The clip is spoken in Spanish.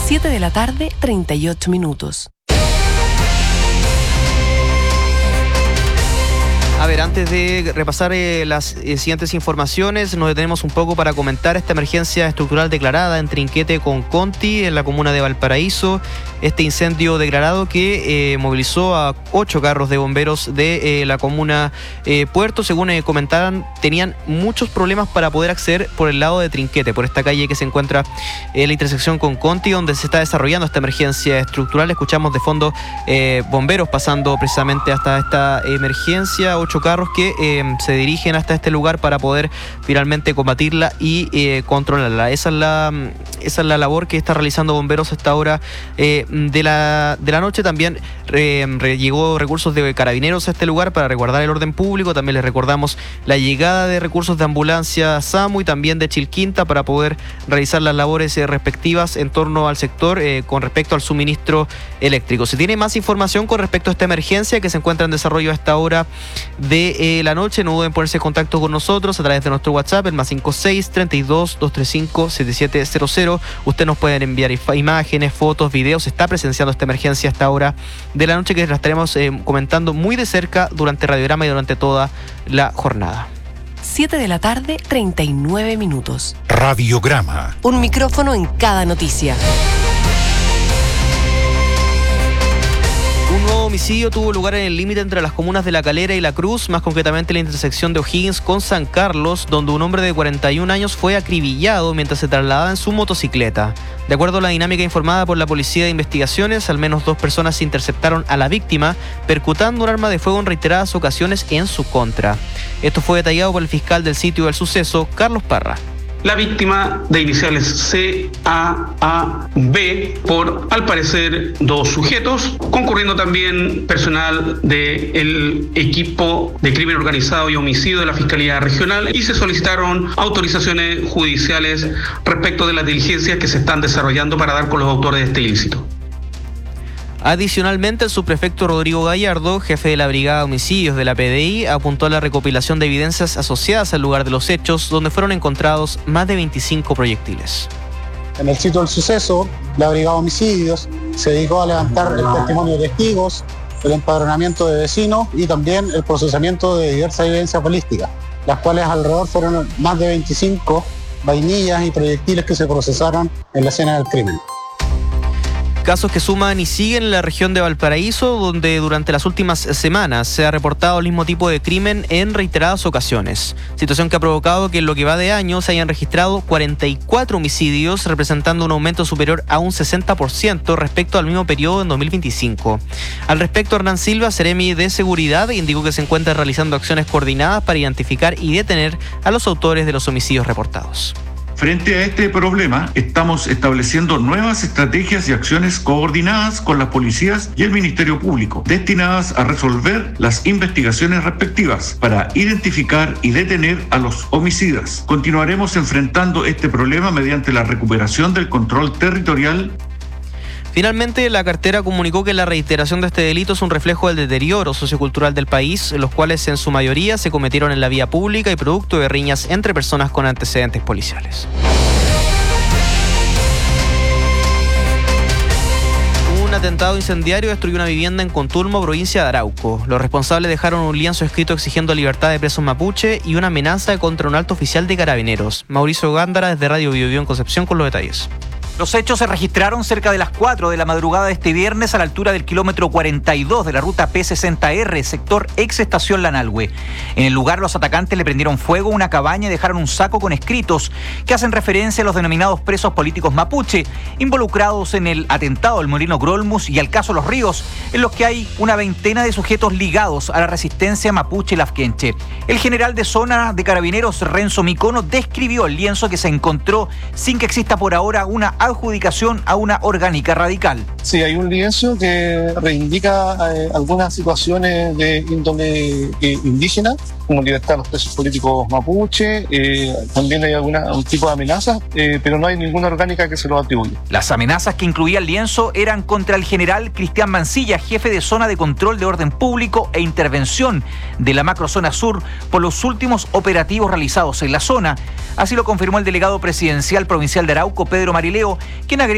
7 de la tarde, 38 minutos. A ver, antes de repasar las siguientes informaciones, nos detenemos un poco para comentar esta emergencia estructural declarada en Trinquete con Conti, en la comuna de Valparaíso. Este incendio declarado que movilizó a 8 carros de bomberos de la comuna Puerto. Según comentaban, tenían muchos problemas para poder acceder por el lado de Trinquete, por esta calle que se encuentra en la intersección con Conti, donde se está desarrollando esta emergencia estructural. Escuchamos de fondo bomberos pasando precisamente hasta esta emergencia. 8 carros que se dirigen hasta este lugar para poder finalmente combatirla y controlarla. Esa es la labor que está realizando bomberos a esta hora de la noche. También llegó recursos de carabineros a este lugar para resguardar el orden público. También les recordamos la llegada de recursos de ambulancia SAMU y también de Chilquinta para poder realizar las labores respectivas en torno al sector con respecto al suministro eléctrico. Si tiene más información con respecto a esta emergencia que se encuentra en desarrollo a esta hora de la noche, no duden ponerse en contacto con nosotros a través de nuestro WhatsApp, el +56 32 235 7700. Usted nos pueden enviar imágenes, fotos, videos. Está presenciando esta emergencia a esta hora de la noche que la estaremos comentando muy de cerca durante Radiograma y durante toda la jornada. 7 de la tarde, 39 minutos. Radiograma. Un micrófono en cada noticia. Un nuevo homicidio tuvo lugar en el límite entre las comunas de La Calera y La Cruz, más concretamente en la intersección de O'Higgins con San Carlos, donde un hombre de 41 años fue acribillado mientras se trasladaba en su motocicleta. De acuerdo a la dinámica informada por la Policía de Investigaciones, al menos 2 personas interceptaron a la víctima, percutando un arma de fuego en reiteradas ocasiones en su contra. Esto fue detallado por el fiscal del sitio del suceso, Carlos Parra. La víctima, de iniciales CAAB, por, al parecer, 2 sujetos, concurriendo también personal del equipo de crimen organizado y homicidio de la Fiscalía Regional, y se solicitaron autorizaciones judiciales respecto de las diligencias que se están desarrollando para dar con los autores de este ilícito. Adicionalmente, el subprefecto Rodrigo Gallardo, jefe de la Brigada de Homicidios de la PDI, apuntó a la recopilación de evidencias asociadas al lugar de los hechos, donde fueron encontrados más de 25 proyectiles. En el sitio del suceso, la Brigada de Homicidios se dedicó a levantar el testimonio de testigos, el empadronamiento de vecinos y también el procesamiento de diversas evidencias balísticas, las cuales alrededor fueron más de 25 vainillas y proyectiles que se procesaron en la escena del crimen. Casos que suman y siguen en la región de Valparaíso, donde durante las últimas semanas se ha reportado el mismo tipo de crimen en reiteradas ocasiones. Situación que ha provocado que en lo que va de año se hayan registrado 44 homicidios, representando un aumento superior a un 60% respecto al mismo periodo en 2025. Al respecto, Hernán Silva, seremi de Seguridad, indicó que se encuentra realizando acciones coordinadas para identificar y detener a los autores de los homicidios reportados. Frente a este problema, estamos estableciendo nuevas estrategias y acciones coordinadas con las policías y el Ministerio Público, destinadas a resolver las investigaciones respectivas para identificar y detener a los homicidas. Continuaremos enfrentando este problema mediante la recuperación del control territorial. Finalmente, la cartera comunicó que la reiteración de este delito es un reflejo del deterioro sociocultural del país, los cuales en su mayoría se cometieron en la vía pública y producto de riñas entre personas con antecedentes policiales. Un atentado incendiario destruyó una vivienda en Contulmo, provincia de Arauco. Los responsables dejaron un lienzo escrito exigiendo libertad de presos mapuche y una amenaza contra un alto oficial de carabineros. Mauricio Gándara, desde Radio Biobío en Concepción, con los detalles. Los hechos se registraron cerca de las 4 de la madrugada de este viernes a la altura del kilómetro 42 de la ruta P60R, sector ex estación Lanalhue. En el lugar, los atacantes le prendieron fuego a una cabaña y dejaron un saco con escritos que hacen referencia a los denominados presos políticos mapuche, involucrados en el atentado del Molino Grolmus y al caso Los Ríos, en los que hay una veintena de sujetos ligados a la resistencia mapuche lafkenche. El general de zona de carabineros, Renzo Micono, describió el lienzo que se encontró sin que exista por ahora una adjudicación a una orgánica radical. Sí, hay un lienzo que reivindica algunas situaciones de índole indígena, como libertad de los presos políticos mapuche, también hay un tipo de amenazas, pero no hay ninguna orgánica que se lo atribuya. Las amenazas que incluía el lienzo eran contra el general Cristian Mancilla, jefe de zona de control de orden público e intervención de la macrozona sur por los últimos operativos realizados en la zona. Así lo confirmó el delegado presidencial provincial de Arauco, Pedro Marileo, quien agregó